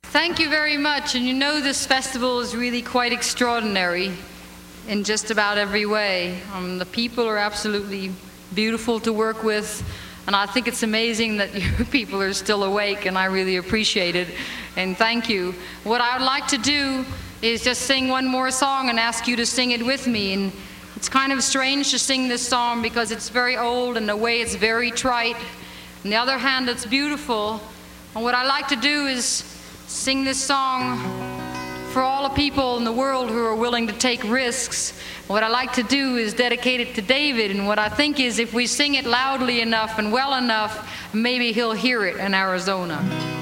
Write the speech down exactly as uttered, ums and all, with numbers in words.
Thank you very much. And you know, this festival is really quite extraordinary in just about every way. Um, the people are absolutely beautiful to work with, and I think it's amazing that you people are still awake, and I really appreciate it, and thank you. What I would like to do is just sing one more song and ask you to sing it with me. And it's kind of strange to sing this song because it's very old, and in a way it's very trite. On the other hand, it's beautiful. And what I like to do is sing this song for all the people in the world who are willing to take risks. What I like to do is dedicate it to David, and what I think is if we sing it loudly enough and well enough, maybe he'll hear it in Arizona.